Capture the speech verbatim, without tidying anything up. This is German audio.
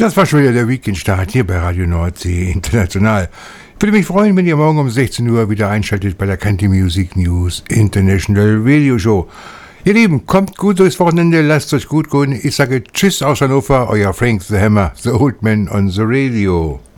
Das war schon wieder der Weekendstart hier bei Radio Nordsee International. Ich würde mich freuen, wenn ihr morgen um sechzehn Uhr wieder einschaltet bei der Country Music News International Radio Show. Ihr Lieben, kommt gut durchs Wochenende, lasst euch gut gehen. Ich sage Tschüss aus Hannover, euer Frank the Hammer, the Old Man on the Radio.